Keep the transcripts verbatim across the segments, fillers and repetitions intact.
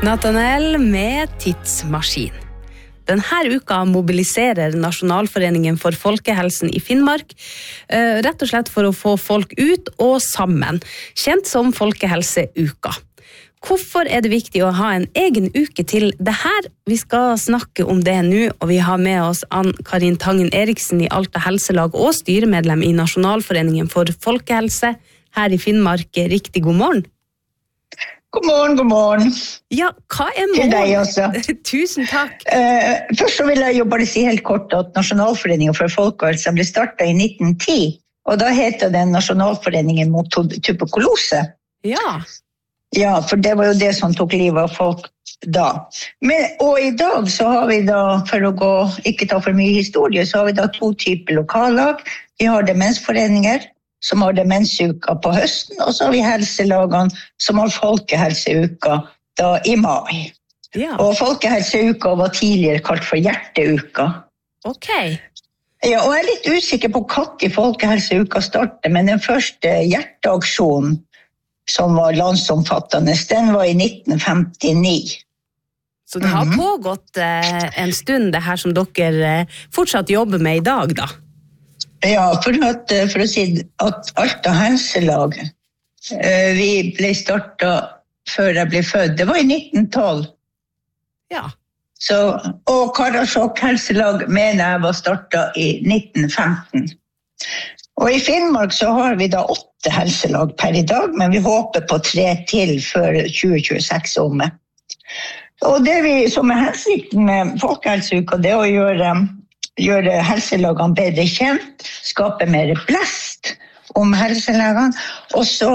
Nathanael med tidsmaskin. Denne uka mobiliserer Nasjonalforeningen for folkehelsen i Finnmark, rett og slett for å få folk ut og sammen, kjent som Folkehelseuka. Hvorfor er det viktig å ha en egen uke til det her? Vi skal snakke om det nå, og vi har med oss Ann-Karin Tangen Eriksen i Alta Helselag og styremedlem i Nasjonalforeningen for folkehelse her i Finnmark. Riktig god morgen. God morgen, god morgen. Ja, hva er morgen? Til deg også. Tusen takk. Uh, først så vil jeg jo bare si helt kort at Nasjonalforeningen for folkehelse ble startet i nitten ti, og da heter den Nasjonalforeningen mot tuberkulose. Ja. Ja, for det var jo det som tok livet av folk da. Men, og i dag så har vi da, for å gå, ikke ta for mye historie, så har vi da to typer lokallag. Vi har demensforeninger, som har demensuka på høsten, og så har vi helselagene som har folkehelseuka da i mai. Ja. Og folkehelseuka var tidligere kalt for hjerteuka. Ok. Ja, og jeg er litt usikker på når folkehelseuka startet, men den første hjerteaksjonen som var landsomfattende, den var i nitten femtini. Så det har pågått eh, en stund det her som dere eh, fortsatt jobber med i dag da? Ja, for, at, for å si at Alta Helselag, eh, vi ble startet før jeg ble født, det var i nitten tolv. Ja. Så, og Karasjok Helselag mener jeg var startet i nitten femten. Og i Finnmark så har vi da åtte helselag per i dag, men vi håper på tre til før tjue tjueseks omme. Og det vi, som er hensikten med Folkehelseuka, det er å gjøre, gjøre helselagene bedre kjent, skape mer blest om helselagene, og så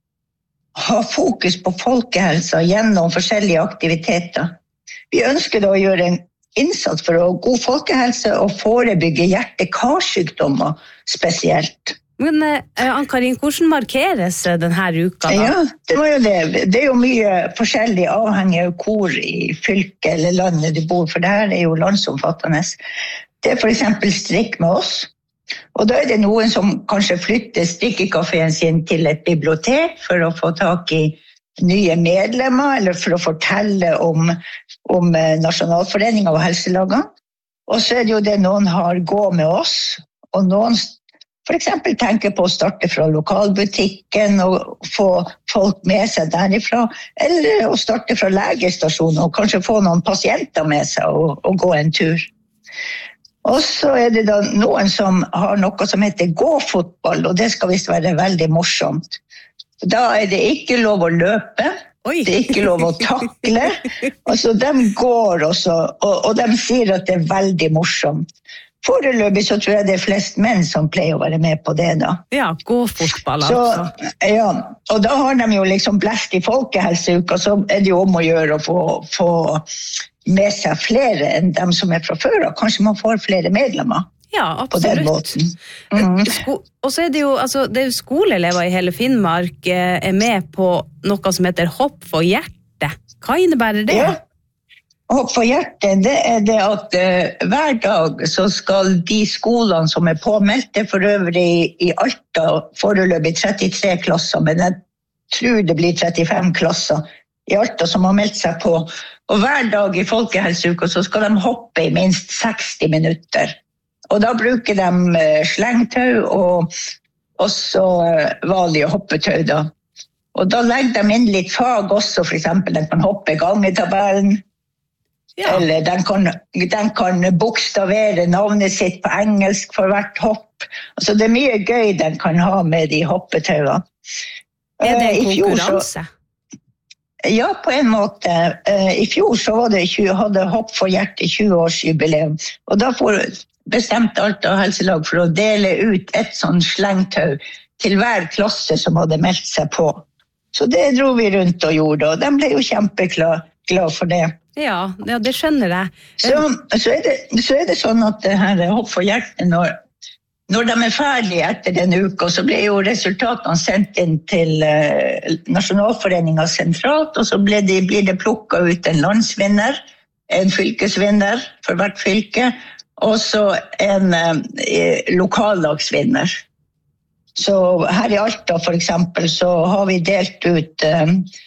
ha fokus på folkehelsa gjennom forskjellige aktiviteter. Vi ønsker da å gjøre en innsats for å ha god folkehelse og forebygge hjerte-karsykdommer spesielt. Men eh, Ann-Karin, hvordan markeres denne uka da? Ja, det var jo det. Det er jo mye forskjellig avhengig av hvor i fylket eller landet du bor, for det her er jo landsomfattende. Det er for eksempel strikk med oss, og da er det noen som kanskje flytter strikkekaféen sin til et bibliotek for å få tak i nye medlemmer, eller for å fortelle om, om Nasjonalforeningen og helselagene. Og så er det jo det noen har gå med oss, og noen for eksempel tenker på å starte fra lokalbutikken og få folk med seg derifra, eller å starte fra legestasjonen og kanskje få noen pasienter med seg og, og gå en tur. Og så er det da noen som har noe som heter gå-fotball, og det skal visst være veldig morsomt. Da er det ikke lov å løpe, Oi. Det er ikke lov å takle, altså de går også, og, og de sier at det er veldig morsomt. Foreløpig så tror jeg det er flest menn som pleier å være med på det da. Ja, gå fotball altså. Så, ja, og da har de jo liksom blest i folkehelseuka, så er det jo om å gjøre å få, få med seg flere enn dem som er fra før, og kanskje man får flere medlemmer. Ja, absolutt. Mm. Sko- og så er det jo, altså, det er jo skoleelever i hele Finnmark eh, er med på noe som heter Hopp for hjerte. Hva innebærer det? Ja. Hopp for hjerte, det er det at uh, hver dag så skal de skolene som er påmeldt, det for øvrig i, i Alta foreløpig trettitre klasser, men jeg tror det blir trettifem klasser i Alta som har meldt seg på. Og hver dag i Folkehelseuka så skal de hoppe i minst seksti minutter. Og da bruker de slengtau og også vanlige hoppetau da. Og da legger de inn litt fag også, for eksempel de kan hoppe gangetabellen, ja. Eller de kan, de kan bokstavere navnet sitt på engelsk for hvert hopp. Altså det er mye gøy de kan ha med de hoppetauene. Er det en konkurranse? Ja, på en måte. I fjor så var det, hadde Hopp for hjerte tjue års jubileum, og da får bestemte Alta Helselag for å dele ut et sånn slengtau til hver klasse som hadde meldt seg på. Så det dro vi rundt og gjorde, og de ble jo kjempeglad glad for det. Ja, ja, det skjønner jeg. Så, så, er det, så er det sånn at det her Hopp for hjertet, når, når de er ferdige etter den uka, så blir jo resultatene sendt inn til uh, Nasjonalforeningen sentralt, og så blir det, blir det plukket ut en landsvinner, en fylkesvinner for hvert fylke, og så en eh, lokallagsvinner. Så her i Alta for eksempel så har vi delt ut eh,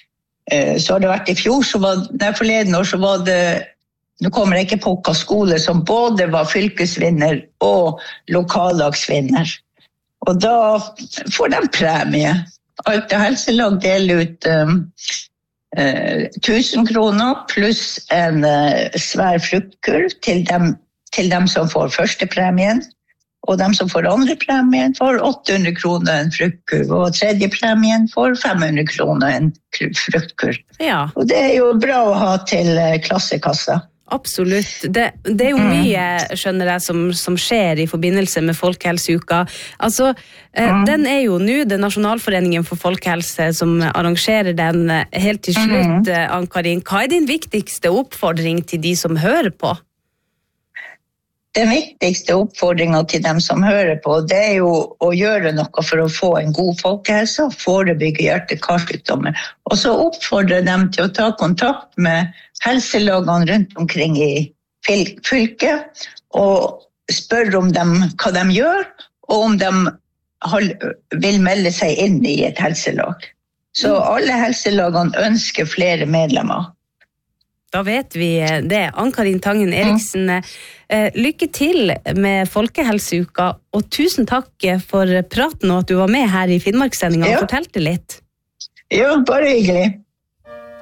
Så har det vært i fjor, så var det forleden år, så var det, nå kommer jeg ikke på hva skole, som både var fylkesvinner og lokallagsvinner. Og da får de premie. Alta Helselag deler ut um, uh, tusen kroner, pluss en uh, svær fruktkurv til dem, til dem som får første premien. Og de som får andre premien får åtte hundre kroner en fruktkurv, og tredje premien får fem hundre kroner en fruktkurv. Ja. Og det er jo bra å ha til klassekassa. Absolutt. Det, det er jo mye, skjønner jeg, som, som skjer i forbindelse med Folkehelseuka. Altså, mm. den er jo nå, det Nasjonalforeningen for folkehelse som arrangerer den helt til slutt. Mm. Ann-Karin, hva er din viktigste oppfordring til de som hører på? Den viktigste oppfordringen til dem som hører på, det er jo å gjøre noe for å få en god folkehelse og forebygge hjerte-karsykdommer. Og så oppfordrer dem til å ta kontakt med helselagene rundt omkring i fylket og spørre om dem, hva de gjør, og om de vil melde seg inn i et helselag. Så alle helselagene ønsker flere medlemmer. Da vet vi det. Ann-Karin Tangen Eriksen, lykke til med Folkehelseuka, og tusen takk for praten og at du var med her i Finnmarkssendingen og ja. fortalte litt. Ja, bare hyggelig.